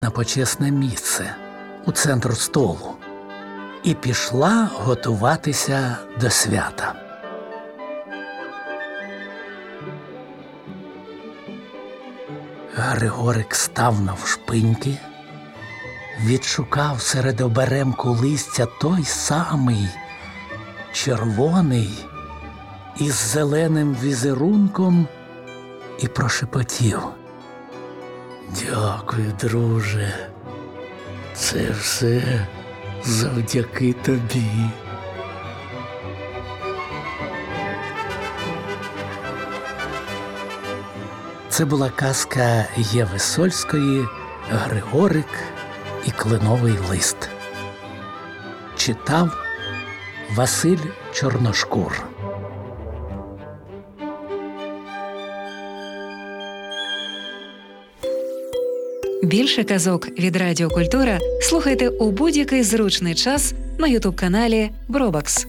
на почесне місце у центр столу і пішла готуватися до свята. Григорик став навшпиньки, відшукав серед оберемку листя той самий червоний із зеленим візерунком і прошепотів: «Дякую, друже, це все завдяки тобі». Це була казка Єви Сольської «Григорик і кленовий лист». Читав Василь Чорношкур. Більше казок від Радіо Культура слухайте у будь-який зручний час на ютуб-каналі Бробакс.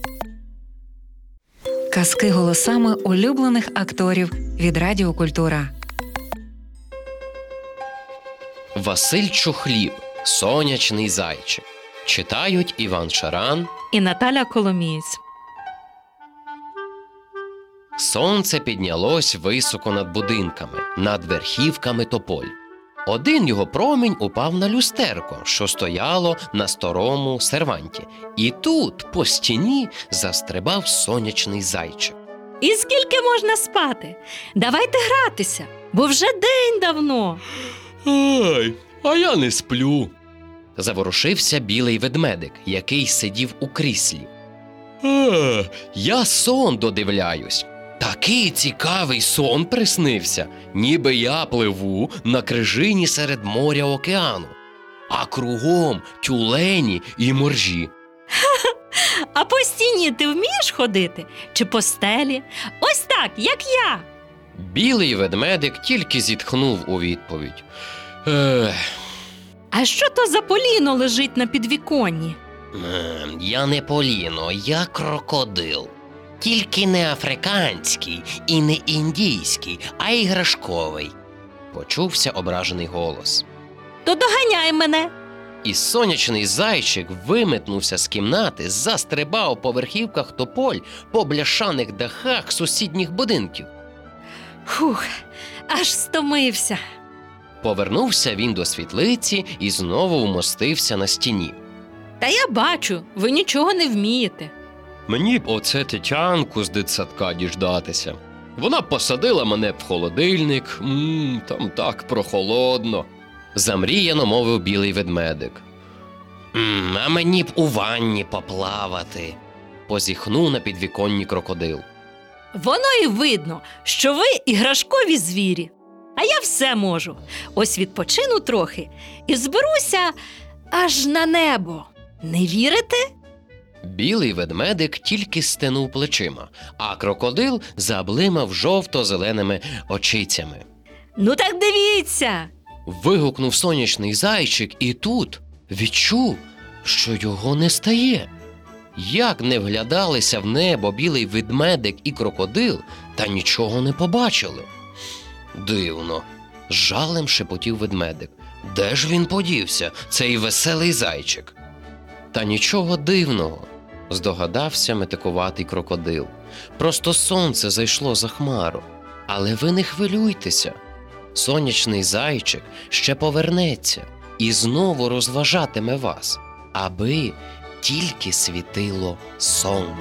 Казки голосами улюблених акторів від Радіо Культура. Василь Чухліб. Сонячний зайчик. Читають Іван Шаран і Наталя Коломієць. Сонце піднялось високо над будинками, над верхівками тополь. Один його промінь упав на люстерко, що стояло на старому серванті. І тут по стіні застрибав сонячний зайчик. І скільки можна спати? Давайте гратися, бо вже день давно. Ай, а я не сплю. Заворушився білий ведмедик, який сидів у кріслі. Я сон додивляюсь. Такий цікавий сон приснився, ніби я пливу на крижині серед моря океану, а кругом тюлені і моржі. А по стіні ти вмієш ходити? Чи по стелі? Ось так, як я. Білий ведмедик тільки зітхнув у відповідь. А що то за поліно лежить на підвіконні? Я не поліно, я крокодил. Тільки не африканський і не індійський, а іграшковий. Почувся ображений голос. То доганяй мене. І сонячний зайчик виметнувся з кімнати, застрибав по верхівках тополь, по бляшаних дахах сусідніх будинків. Фух, аж стомився. Повернувся він до світлиці і знову вмостився на стіні. Та я бачу, ви нічого не вмієте. Мені б оце Тетянку з дитсадка діждатися. Вона б посадила мене в холодильник, там так прохолодно. Замріяно мовив білий ведмедик. А мені б у ванні поплавати, позіхнув на підвіконні крокодил. Воно і видно, що ви іграшкові звірі. А я все можу. Ось відпочину трохи і зберуся аж на небо. Не вірите? Білий ведмедик тільки стенув плечима, а крокодил заблимав жовто-зеленими очицями. Ну так дивіться! Вигукнув сонячний зайчик і тут відчув, що його не стає. Як не вглядалися в небо білий ведмедик і крокодил, та нічого не побачили. Дивно, з жалем шепотів ведмедик. Де ж він подівся, цей веселий зайчик? Та нічого дивного, здогадався метикуватий крокодил. Просто сонце зайшло за хмару. Але ви не хвилюйтеся. Сонячний зайчик ще повернеться і знову розважатиме вас, аби тільки світило сонце.